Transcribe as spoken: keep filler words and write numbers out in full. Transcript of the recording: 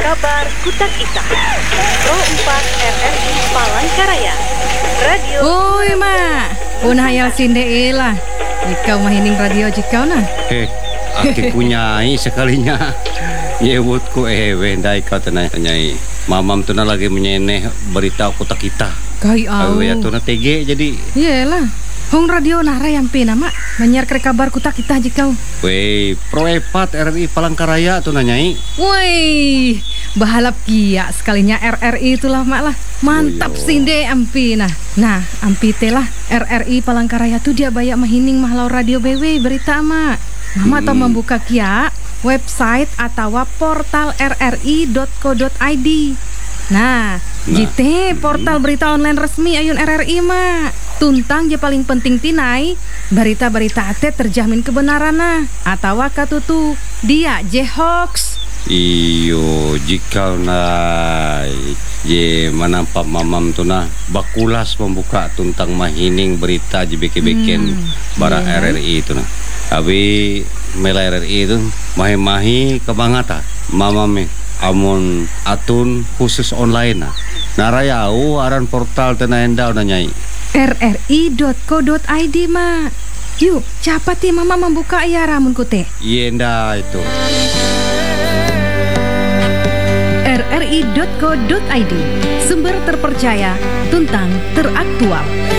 Kabar Kutak Ita Pro empat R R I Palangkaraya Radio. Oi mak, punah hayal sinde ilah. Ikau mahining radio jikau nah. Eh, aki punyai sekalinya. Nyebutku eh wendai kau tenai nyai. Mamam tuna lagi menyeneh berita Kutak Ita. Kai au. Awe ya tuna T G jadi. Iyalah. Hong radio nara yang pina mak menyiar ke kabar Kutak Ita jikau. Wei, Pro empat R R I Palangkaraya tuna nyai. Woi, bahalap kia sekalinya R R I itulah mak lah. Mantap oh, sinde ampi nah. Nah, ampi telah R R I Palangkaraya tuh dia banyak mahining mahlau radio B W berita mak. Mama hmm. tau membuka kia website atau portal r r i dot co dot i d. Nah, nah. Jite portal berita online resmi ayun R R I mak. Tuntang je paling penting tinai berita-berita ate terjamin kebenaran nah atau katutu dia je hoax. Iyo jika nai je manampak mamam tu nah bakulas membuka tuntang mahining berita je beke-beken hmm, bara yeah. R R I itu nah. Abi mela R R I itu mahi-mahi kebangata mamam amun atun khusus online nah. Narayau aran portal tena endau na nyai. r r i dot co dot i d mak. Yuk, cepat ya mama membuka ya ramun kute. Yenda itu. r r i dot co dot i d, sumber terpercaya, tuntang teraktual.